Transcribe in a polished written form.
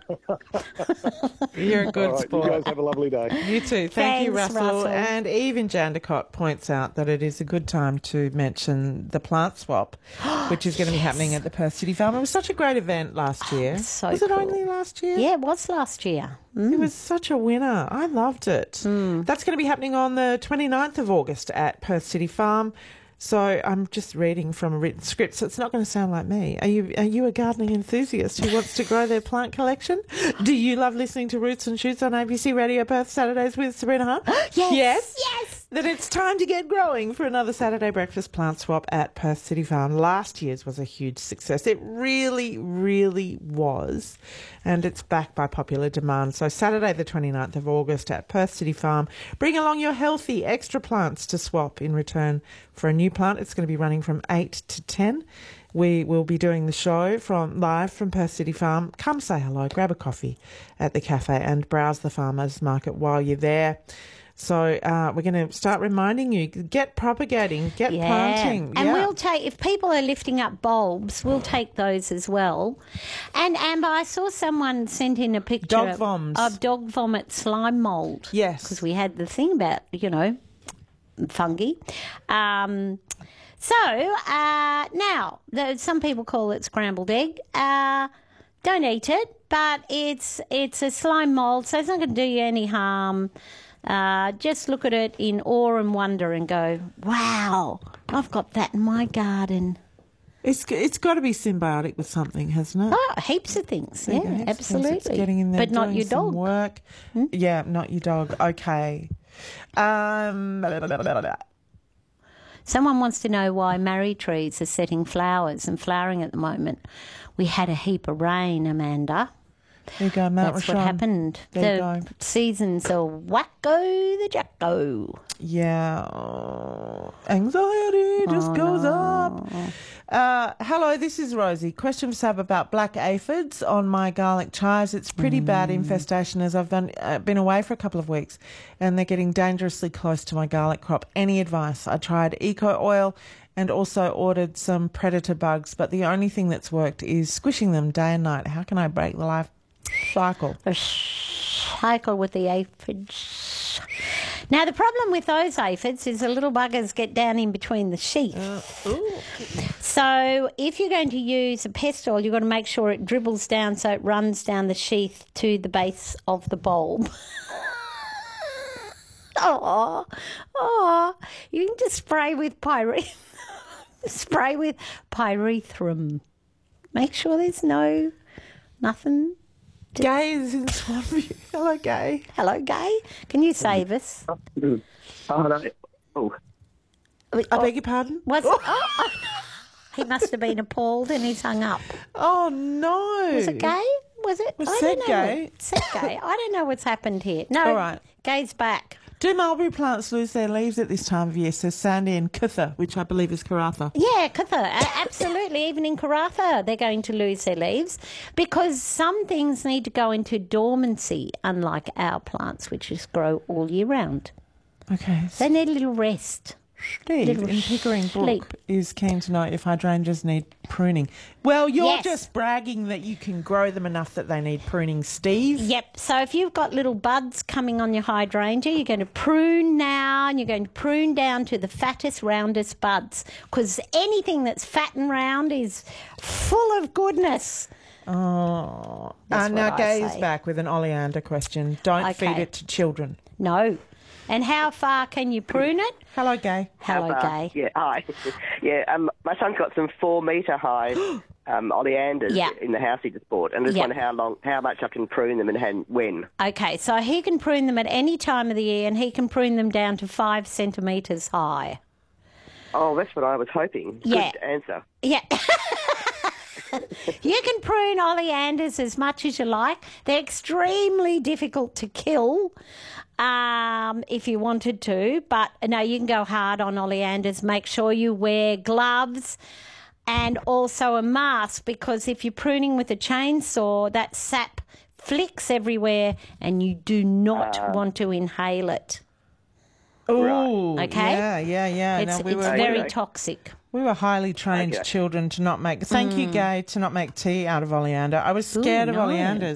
You're a good All right, sport. you guys have a lovely day. You too. Thank you, Thanks, Russell. Russell. And Eve in Jandakot points out that it is a good time to mention the plant swap, which is going to be happening at the Perth City Farm. It was such a great event last year. so was it cool. only last year? Yeah, it was last year. It was such a winner. I loved it. That's going to be happening on the 29th of August at Perth City Farm. So I'm just reading from a written script, so it's not going to sound like me. Are you a gardening enthusiast who wants to grow their plant collection? Do you love listening to Roots and Shoots on ABC Radio Perth Saturdays with Sabrina Hunt? Yes. Then it's time to get growing for another Saturday breakfast plant swap at Perth City Farm. Last year's was a huge success. It really, really was. And it's back by popular demand. So Saturday the 29th of August at Perth City Farm. Bring along your healthy extra plants to swap in return for a new plant. It's going to be running from 8 to 10. We will be doing the show live from Perth City Farm. Come say hello, grab a coffee at the cafe and browse the farmers market while you're there. So we're going to start reminding you, get propagating, get planting. And we'll take, if people are lifting up bulbs, we'll take those as well. And Amber, I saw someone sent in a picture Dog voms. of dog vomit slime mould. Yes. Because we had the thing about, fungi. Now, some people call it scrambled egg. Don't eat it, but it's a slime mould, so it's not going to do you any harm. Just look at it in awe and wonder and go, wow, I've got that in my garden. It's got to be symbiotic with something, hasn't it? Oh, heaps of things. There you Yeah, go. absolutely. It's getting in there, but not doing your some dog. work. Yeah, not your dog. Okay. Someone wants to know why marri trees are setting flowers and flowering at the moment. We had a heap of rain, Amanda. There you go, Mount That's Rashawn. what happened. There you The go. seasons are wacko the jacko. Yeah. Oh, anxiety just goes up. Hello, this is Rosie. Question for Sab about black aphids on my garlic chives. It's pretty bad infestation as I've been away for a couple of weeks and they're getting dangerously close to my garlic crop. Any advice? I tried eco oil and also ordered some predator bugs, but the only thing that's worked is squishing them day and night. How can I break the life cycle? A cycle with the aphids. Now, the problem with those aphids is the little buggers get down in between the sheath. So if you're going to use a pest oil, you've got to make sure it dribbles down so it runs down the sheath to the base of the bulb. You can just spray with pyrethrum. Make sure there's nothing. Gay is in Swanview. Hello, Gay. Hello, Gay. Can you save us? Oh, no. Oh, I beg your pardon? What's he must have been appalled and he's hung up. Oh, no. Was it Gay? Was it? Was I said don't know. Gay. Said Gay. I don't know what's happened here. No, All right. Gay's back. Do mulberry plants lose their leaves at this time of year? Says Sandy and Kutha, which I believe is Karatha. Yeah, Kutha, absolutely. Even in Karatha, they're going to lose their leaves because some things need to go into dormancy, unlike our plants, which just grow all year round. Okay. They need a little rest. Steve little in Pickering sleep. Brook is keen to know if hydrangeas need pruning. Well, you're Yes. just bragging that you can grow them enough that they need pruning, Steve. Yep. So if you've got little buds coming on your hydrangea, you're going to prune now and you're going to prune down to the fattest, roundest buds because anything that's fat and round is full of goodness. Oh. That's Now what I Gay is say. back with an oleander question. Don't feed Okay. it to children. No. And how far can you prune it? Hello, Gay. Hello, Gay. Yeah, hi. My son's got some 4-metre high oleanders Yeah. in the house he just bought, and I just Yeah. wonder how much I can prune them and when. Okay, so he can prune them at any time of the year and he can prune them down to 5 centimetres high. Oh, that's what I was hoping. Yeah. Good answer. Yeah. You can prune oleanders as much as you like. They're extremely difficult to kill if you wanted to. But, no, you can go hard on oleanders. Make sure you wear gloves and also a mask because if you're pruning with a chainsaw, that sap flicks everywhere and you do not want to inhale it. Oh, Okay. Yeah. It's, No, we it's were very Okay. toxic. We were highly trained Okay. children to not make... Thank you, Gay, to not make tea out of oleander. I was scared of no. oleanders.